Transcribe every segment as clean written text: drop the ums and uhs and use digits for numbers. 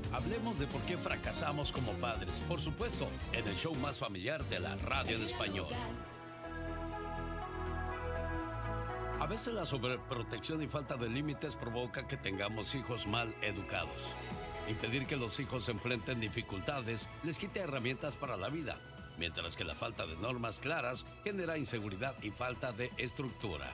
Hablemos de por qué fracasamos como padres. Por supuesto, en el show más familiar de la radio en español. A veces la sobreprotección y falta de límites provoca que tengamos hijos mal educados. Impedir que los hijos enfrenten dificultades les quita herramientas para la vida, mientras que la falta de normas claras genera inseguridad y falta de estructura.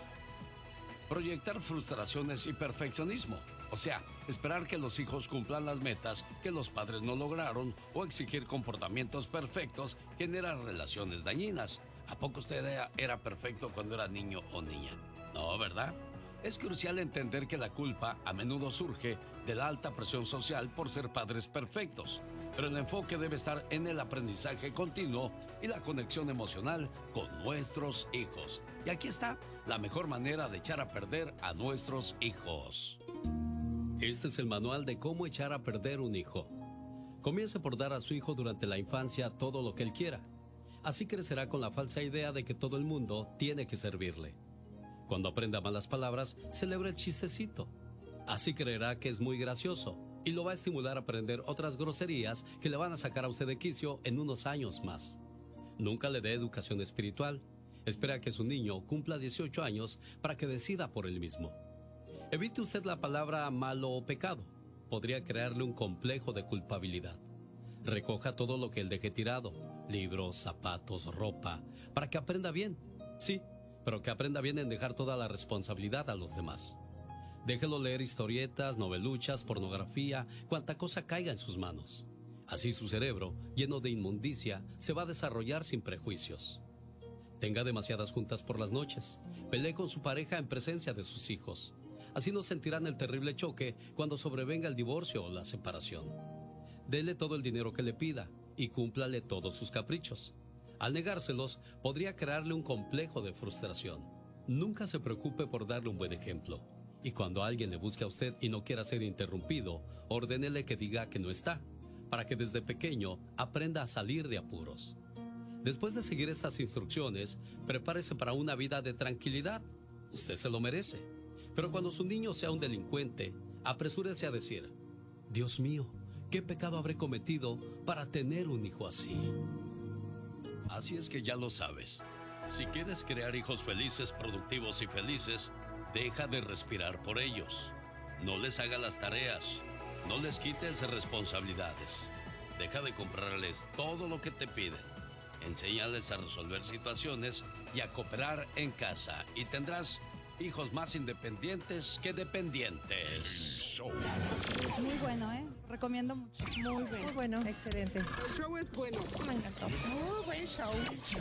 Proyectar frustraciones y perfeccionismo. O sea, esperar que los hijos cumplan las metas que los padres no lograron o exigir comportamientos perfectos genera relaciones dañinas. ¿A poco usted era perfecto cuando era niño o niña? No, ¿verdad? Es crucial entender que la culpa a menudo surge de la alta presión social por ser padres perfectos. Pero el enfoque debe estar en el aprendizaje continuo y la conexión emocional con nuestros hijos. Y aquí está la mejor manera de echar a perder a nuestros hijos. Este es el manual de cómo echar a perder un hijo. Comience por dar a su hijo durante la infancia todo lo que él quiera. Así crecerá con la falsa idea de que todo el mundo tiene que servirle. Cuando aprenda malas palabras, celebra el chistecito. Así creerá que es muy gracioso y lo va a estimular a aprender otras groserías que le van a sacar a usted de quicio en unos años más. Nunca le dé educación espiritual. Espera que su niño cumpla 18 años para que decida por él mismo. Evite usted la palabra malo o pecado. Podría crearle un complejo de culpabilidad. Recoja todo lo que él deje tirado, libros, zapatos, ropa, para que aprenda bien. Sí, pero que aprenda bien en dejar toda la responsabilidad a los demás. Déjelo leer historietas, noveluchas, pornografía, cuanta cosa caiga en sus manos. Así su cerebro, lleno de inmundicia, se va a desarrollar sin prejuicios. Tenga demasiadas juntas por las noches. Pelee con su pareja en presencia de sus hijos. Así no sentirán el terrible choque cuando sobrevenga el divorcio o la separación. Dele todo el dinero que le pida y cúmplale todos sus caprichos. Al negárselos, podría crearle un complejo de frustración. Nunca se preocupe por darle un buen ejemplo. Y cuando alguien le busque a usted y no quiera ser interrumpido, ordénele que diga que no está, para que desde pequeño aprenda a salir de apuros. Después de seguir estas instrucciones, prepárese para una vida de tranquilidad. Usted se lo merece. Pero cuando su niño sea un delincuente, apresúrese a decir: Dios mío, ¿qué pecado habré cometido para tener un hijo así? Así es que ya lo sabes. Si quieres crear hijos felices, productivos y felices, deja de respirar por ellos. No les hagas las tareas. No les quites responsabilidades. Deja de comprarles todo lo que te piden. Enséñales a resolver situaciones y a cooperar en casa. Y tendrás hijos más independientes que dependientes. Muy bueno, ¿eh? Recomiendo mucho. Muy bueno. Muy bueno. Excelente. El show es bueno. Me encantó. Muy buen show.